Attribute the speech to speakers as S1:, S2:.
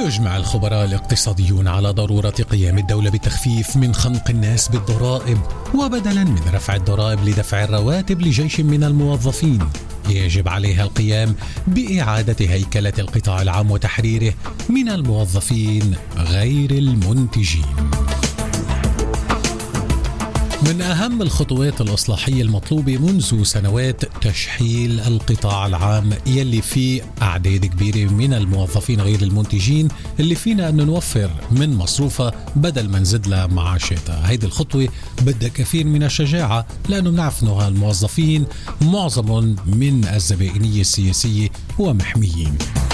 S1: يجمع الخبراء الاقتصاديون على ضرورة قيام الدولة بالتخفيف من خنق الناس بالضرائب، وبدلا من رفع الضرائب لدفع الرواتب لجيش من الموظفين يجب عليها القيام بإعادة هيكلة القطاع العام وتحريره من الموظفين غير المنتجين. من أهم الخطوات الإصلاحية المطلوبة منذ سنوات تشحيل القطاع العام يلي فيه أعداد كبيرة من الموظفين غير المنتجين اللي فينا أن نوفر من مصروفها بدل ما نزيد لها معاشاتها. هيدي الخطوة بدها كثير من الشجاعة، لأنه بنعرف أنه هالموظفين معظمهم من الزبائنية السياسية ومحميين.